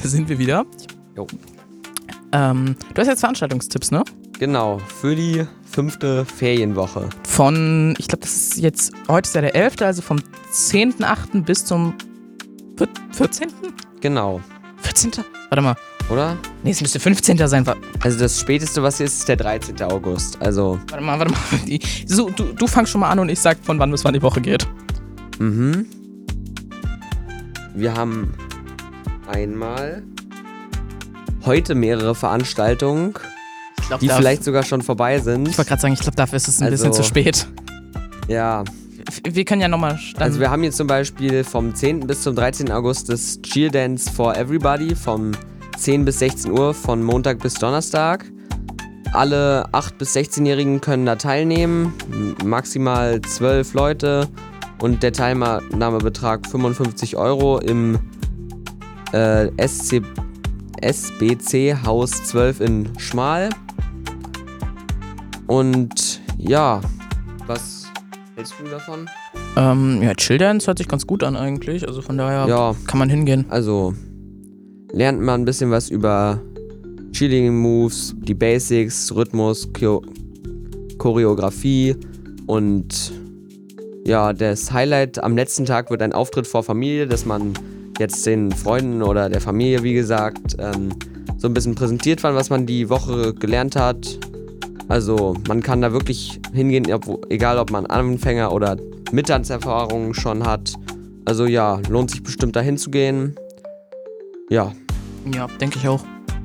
sind wir wieder. Jo. Du hast jetzt Veranstaltungstipps, ne? Genau, für die 5. Ferienwoche. Ich glaube, das ist jetzt, heute ist ja der 11., also vom 10.8. bis zum 14.? Genau. 14.? Warte mal. Oder? Nee, es müsste 15. sein. Also das späteste, was hier ist der 13. August. Also. Warte mal. So, du fangst schon mal an und ich sag, von wann bis wann die Woche geht. Wir haben einmal heute mehrere Veranstaltungen, die vielleicht sogar schon vorbei sind. Ich wollte gerade sagen, ich glaube, dafür ist es ein bisschen zu spät. Ja. Wir können ja nochmal... Also wir haben hier zum Beispiel vom 10. bis zum 13. August das Cheer Dance for Everybody vom 10 bis 16 Uhr von Montag bis Donnerstag. Alle 8- bis 16-Jährigen können da teilnehmen, maximal 12 Leute und der Teilnahmebetrag 55 € im SBC Haus 12 in Schmal. Und ja, was hältst du davon? Ja, Chill Dance hört sich ganz gut an eigentlich, also von daher kann man hingehen. Also lernt man ein bisschen was über Cheerleading-Moves, die Basics, Rhythmus, Choreografie und ja, das Highlight am letzten Tag wird ein Auftritt vor Familie, dass man jetzt den Freunden oder der Familie, wie gesagt, so ein bisschen präsentiert, was man die Woche gelernt hat. Also man kann da wirklich hingehen, egal ob man Anfänger oder Mittanzerfahrungen schon hat. Also ja, lohnt sich bestimmt da hinzugehen. Ja. Ja, denke ich auch.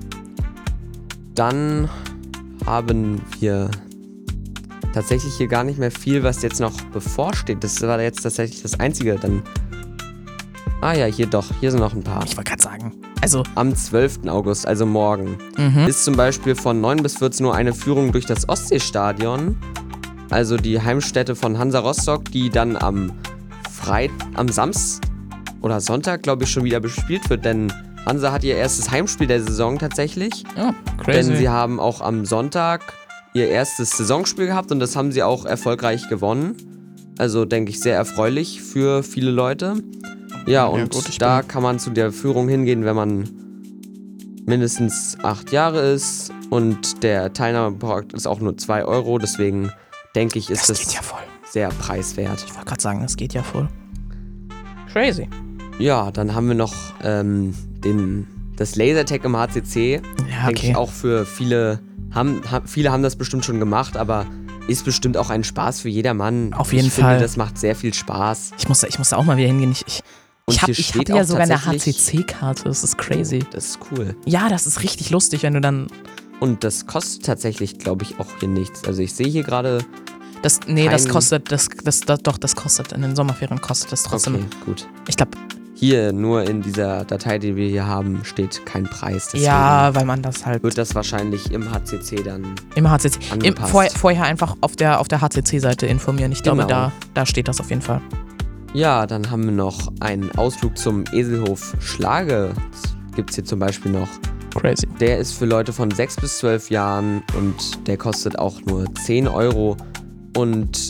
Dann haben wir tatsächlich hier gar nicht mehr viel, was jetzt noch bevorsteht. Das war jetzt tatsächlich das Einzige. Dann. Ah ja, hier sind noch ein paar. Ich wollte gerade sagen, also... Am 12. August, also morgen, ist zum Beispiel von 9 bis 14 Uhr eine Führung durch das Ostseestadion. Also die Heimstätte von Hansa Rostock, die dann am Samstag oder Sonntag, glaube ich, schon wieder bespielt wird. Denn Hansa hat ihr erstes Heimspiel der Saison tatsächlich. Ja, crazy. Denn sie haben auch am Sonntag ihr erstes Saisonspiel gehabt und das haben sie auch erfolgreich gewonnen. Also denke ich sehr erfreulich für viele Leute. Ja, und gut, da kann man zu der Führung hingehen, wenn man mindestens 8 Jahre ist und der Teilnahmebetrag ist auch nur 2 €, deswegen denke ich, ist das sehr preiswert. Ich wollte gerade sagen, das geht ja voll. Crazy. Ja, dann haben wir noch das Lasertag im HCC. Ja, denke ich auch für viele, viele haben das bestimmt schon gemacht, aber ist bestimmt auch ein Spaß für jedermann. Auf jeden Fall. Ich finde, das macht sehr viel Spaß. Ich muss da auch mal wieder hingehen. Ich hatte ja sogar eine HCC-Karte, das ist crazy. Oh, das ist cool. Ja, das ist richtig lustig, wenn du dann... Und das kostet tatsächlich, glaube ich, auch hier nichts. Also ich sehe hier gerade... das kostet, in den Sommerferien kostet das trotzdem. Okay, gut. Ich glaube... Hier, nur in dieser Datei, die wir hier haben, steht kein Preis. Deswegen ja, weil man das halt... wird das wahrscheinlich im HCC dann angepasst. Vorher einfach auf der HCC-Seite informieren. Ich glaube, da steht das auf jeden Fall. Ja, dann haben wir noch einen Ausflug zum Eselhof Schlage. Das gibt's hier zum Beispiel noch. Crazy. Der ist für Leute von 6 bis 12 Jahren und der kostet auch nur 10 €. Und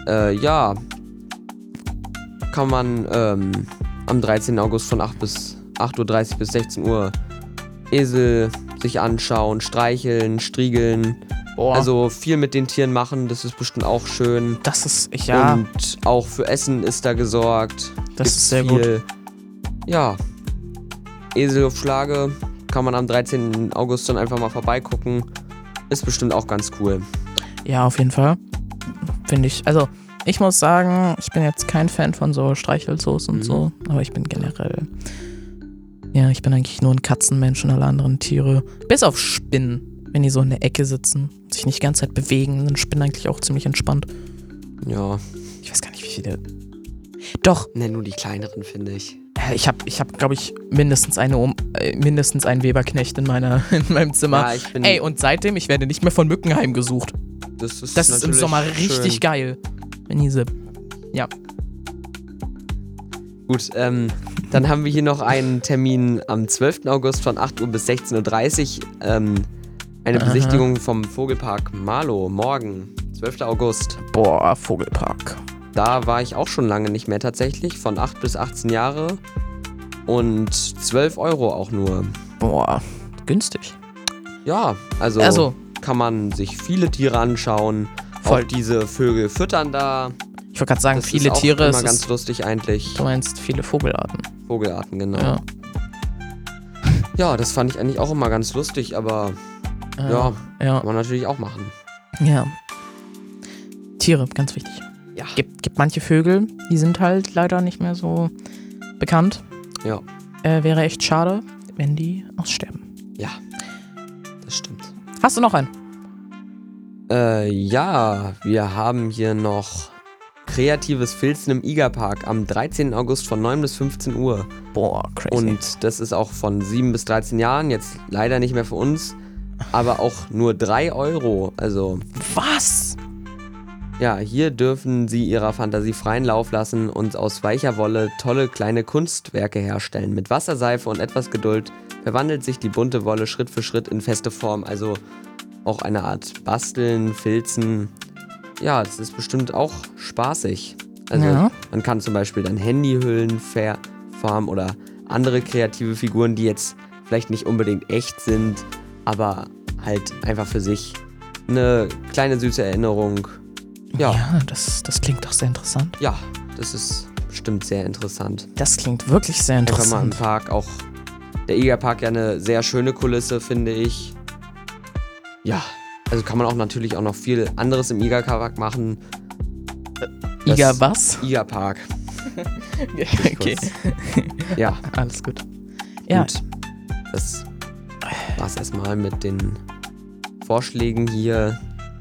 kann man am 13. August von 8:30 Uhr bis 16 Uhr Esel sich anschauen, streicheln, striegeln. Boah. Also viel mit den Tieren machen, das ist bestimmt auch schön. Das ist, ja. Und auch für Essen ist da gesorgt. Das ist sehr gut. Ja, Eselhof Schlage kann man am 13. August dann einfach mal vorbeigucken. Ist bestimmt auch ganz cool. Ja, auf jeden Fall. Finde ich. Also, ich muss sagen, ich bin jetzt kein Fan von so Streichelzoos und so, aber ich bin generell... Ja, ich bin eigentlich nur ein Katzenmensch und alle anderen Tiere. Bis auf Spinnen. Wenn die so in der Ecke sitzen, sich nicht die ganze Zeit bewegen, sind Spinnen eigentlich auch ziemlich entspannt. Ja. Ich weiß gar nicht, wie viele... Doch. Ne, nur die kleineren, finde ich. Ich hab, glaube ich, mindestens einen Weberknecht in meinem Zimmer. Ja, und seitdem, ich werde nicht mehr von Mücken heimgesucht. Das ist im Sommer richtig geil. Wenn diese... Ja. Gut, dann haben wir hier noch einen Termin am 12. August von 8 Uhr bis 16:30 Uhr. Eine Besichtigung vom Vogelpark Marlow, morgen, 12. August. Boah, Vogelpark. Da war ich auch schon lange nicht mehr tatsächlich, von 8 bis 18 Jahre und 12 € auch nur. Boah, günstig. Ja, also kann man sich viele Tiere anschauen. Voll. Auch diese Vögel füttern da. Ich wollte gerade sagen, Das viele ist auch Tiere. immer ganz lustig eigentlich. Du meinst viele Vogelarten. Vogelarten, genau. Ja. Ja, das fand ich eigentlich auch immer ganz lustig, aber ja, Ja. kann man natürlich auch machen. Ja. Tiere, ganz wichtig. Ja. Gibt manche Vögel, die sind halt leider nicht mehr so bekannt. Ja. Wäre echt schade, wenn die aussterben. Ja, das stimmt. Hast du noch einen? Ja, wir haben hier noch kreatives Filzen im Igerpark am 13. August von 9 bis 15 Uhr. Boah, crazy. Und das ist auch von 7 bis 13 Jahren, jetzt leider nicht mehr für uns, aber auch nur 3 Euro. Also, was? ja, hier dürfen Sie Ihrer Fantasie freien Lauf lassen und aus weicher Wolle tolle kleine Kunstwerke herstellen. Mit Wasserseife und etwas Geduld verwandelt sich die bunte Wolle Schritt für Schritt in feste Form. Also auch eine Art Basteln, Filzen. Ja, das ist bestimmt auch spaßig. Also Ja. man kann zum Beispiel dann Handyhüllen formen oder andere kreative Figuren, die jetzt vielleicht nicht unbedingt echt sind, aber halt einfach für sich eine kleine süße Erinnerung. Ja, das klingt doch sehr interessant. Ja, das ist bestimmt sehr interessant. Das klingt wirklich sehr Einfach mal im interessant. Park auch. Der Igerpark ja eine sehr schöne Kulisse, finde ich. Ja, also kann man auch natürlich auch noch viel anderes im Igerpark machen. Iger was? Igerpark. Okay. Ja, Alles gut. Ja, gut. Das war's erstmal mit den Vorschlägen hier.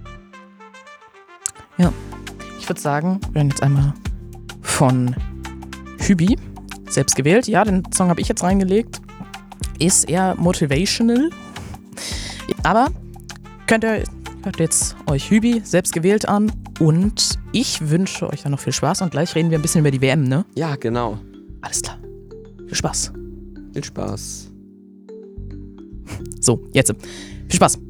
ich würde sagen, wir hören jetzt einmal von Hübi, selbst gewählt. Ja, den Song habe ich jetzt reingelegt. Ist eher motivational. Aber hört jetzt euch Hübi selbst gewählt an. Und ich wünsche euch dann noch viel Spaß. Und gleich reden wir ein bisschen über die WM, ne? Ja, genau. Alles klar. Viel Spaß. Viel Spaß. So, jetzt. Viel Spaß.